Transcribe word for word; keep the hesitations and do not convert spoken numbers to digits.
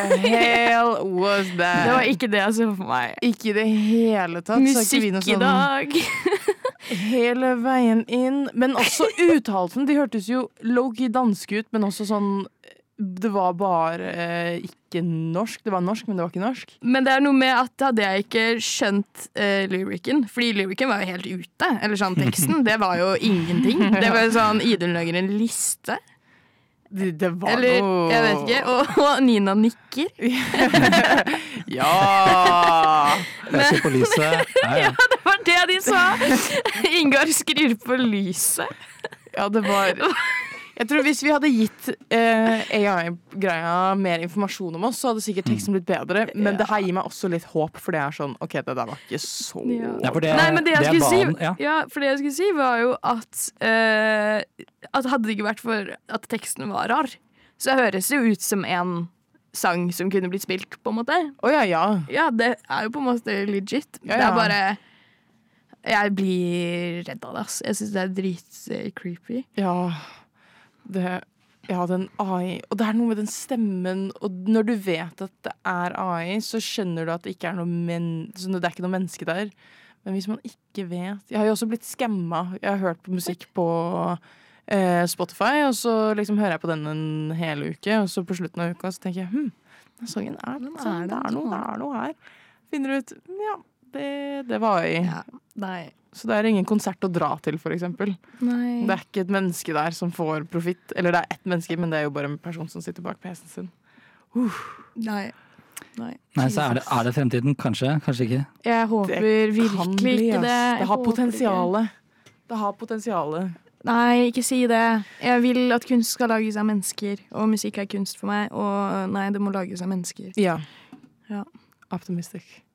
hell was that? Det var ikke det jeg så for meg. Ikke i det hele tatt. Musikk i sånn, dag. hele veien inn. Men også uttalelsen. De hørtes jo low-key danske ut, men også sånn det var bare eh, ikke norsk. Det var norsk, men det var ikke norsk. Men det er noe med at hadde jeg ikke skjønt uh, lyricen, fordi lyricen var jo helt ute, eller sånn teksten, det var jo ingenting. Det var sånn Idun lager en liste. Det, det var eller, noe... jeg vet ikke, og, og Nina nikker. ja! Leser på lyset. Ja, ja. ja, det var det de sa! Ingar skrur på lyset. Ja, det var... Jeg tror hvis vi hadde gitt eh, A I-greia mer informasjon om oss, så hadde sikkert teksten blitt bedre, men ja. Det her gir meg også litt håp, for det er sånn, ok, det der var ikke så... Ja. Ja, for det, Nei, men det jeg, det skulle banen, si, ja. ja, for det jeg skulle si var jo at, uh, at hadde det ikke vært for at teksten var rar, så høres det jo ut som en sang som kunne blitt spilt, på en måte. Å ja, ja. Ja, det er jo på en måte legit. Ja, ja. Det er bare... Jeg blir redd av det, ass. Jeg synes det er drit-creepy. Ja, det... Ja, den A I, og det er noe med den stemmen, og når du vet at det er A I, så skjønner du at det ikke er noe, men, det er ikke noe menneske der. Men hvis man ikke vet... Jeg har jo også blitt skamma. Jeg har hørt på musikk på eh, Spotify, og så liksom hører jeg på den en hele uke, og så på slutten av uka så tenker jeg, hm, den sangen er, den er, det, er noe, det er noe her. Finner ut, ja, det, det var A I. Ja, nei. Så det er ingen konsert å dra til, for eksempel. Nei. Det er ikke et menneske der som får profitt. Eller det er ett menneske, men det er jo bare en person som sitter bak P C-en sin. Uh. Nei. Nei. Nei, så er det, er det fremtiden? Kanskje, kanskje ikke. Jeg håper virkelig ikke det. Det har potensialet. Det har potensialet. Nei, ikke si det. Jeg vil at kunst skal lages av mennesker, og musikk er kunst for meg, og nei, det må lages av mennesker. Ja. Ja. Optimistic.